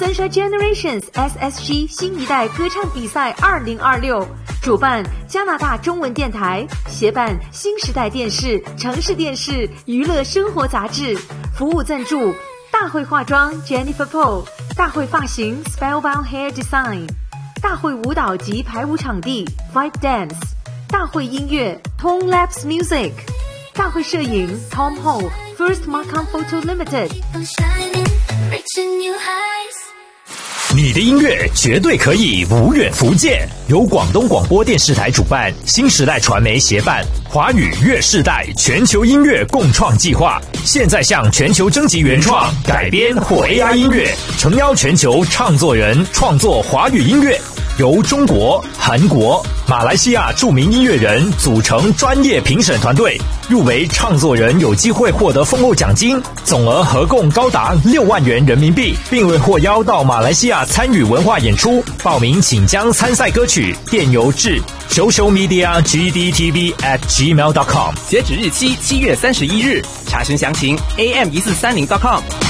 Sunshine Generations SSG 新一代歌唱比赛2026，主办加拿大中文电台，协办新时代电视、城市电视、娱乐生活杂志，服务赞助大会化妆 Jennifer Paul， 大会发型 Spellbound Hair Design， 大会舞蹈及排舞场地 Vibe Dance， 大会音乐 Tone Labs Music， 大会摄影 Tom Ho First Markham Photo Limited。 你的音乐绝对可以无远弗届，由广东广播电视台主办，新时代传媒协办，华语乐世代全球音乐共创计划，现在向全球征集原创、改编或 AI 音乐，诚邀全球唱作人创作华语音乐，由中国、韩国、马来西亚著名音乐人组成专业评审团队，入围唱作人有机会获得丰厚奖金，总额合共高达6万元人民币，并为获邀到马来西亚参与文化演出。报名请将参赛歌曲电邮至 socialmediagdtv@gmail.com， 截止日期7月31日，查询详情am1430.com。